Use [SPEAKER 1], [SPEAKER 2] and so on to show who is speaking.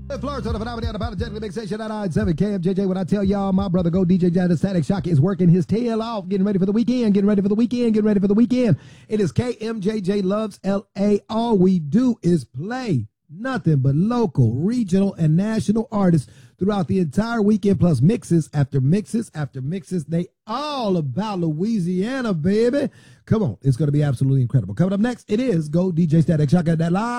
[SPEAKER 1] Florence on the phenomenon apologetically big station 997 KMJJ. When I tell y'all, my brother Go DJ Jada Static Shock is working his tail off, getting ready for the weekend, getting ready for the weekend, getting ready for the weekend. It is KMJJ Loves LA. All we do is play nothing but local, regional, and national artists throughout the entire weekend, plus mixes after mixes after mixes. They all about Louisiana, baby. Come on, it's going to be absolutely incredible. Coming up next, it is Go DJ Static Shock at that live.